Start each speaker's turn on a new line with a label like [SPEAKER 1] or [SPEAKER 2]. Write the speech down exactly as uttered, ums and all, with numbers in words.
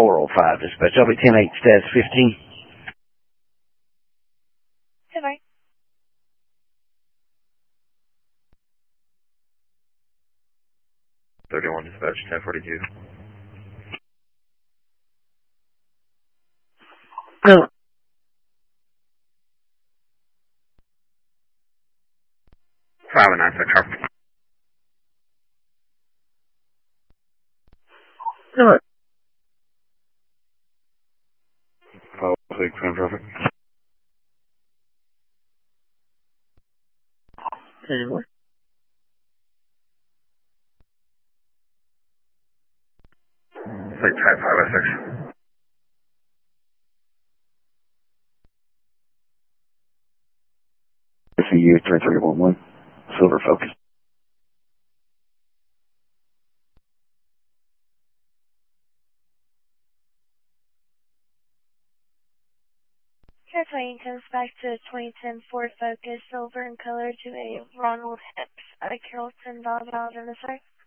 [SPEAKER 1] four oh five, dispatch. I'll be ten eight, stats fifteen.
[SPEAKER 2] Goodbye.
[SPEAKER 3] thirty-one, dispatch, ten forty-two.
[SPEAKER 1] No.
[SPEAKER 3] five and nine, six, traffic.
[SPEAKER 1] No.
[SPEAKER 3] five six, ten traffic.
[SPEAKER 1] Anyway.
[SPEAKER 3] Six, five, five, six.
[SPEAKER 1] C U three three one one, Silver Focus.
[SPEAKER 2] Airplane comes back to twenty ten Ford Focus, silver in color to a Ronald Hicks out of Carrollton, Valdosta, Minnesota.